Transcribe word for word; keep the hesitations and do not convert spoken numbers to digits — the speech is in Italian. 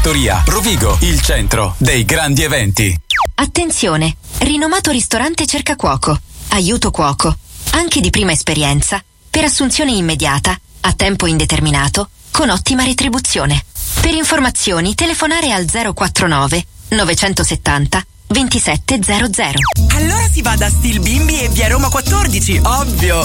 Fattoria, Rovigo, il centro dei grandi eventi. Attenzione! Rinomato ristorante cerca cuoco. Aiuto cuoco. Anche di prima esperienza. Per assunzione immediata, a tempo indeterminato, con ottima retribuzione. Per informazioni telefonare al zero quattro nove nove sette zero due sette zero zero. Allora si va da Stil Bimbi e via Roma quattordici, ovvio!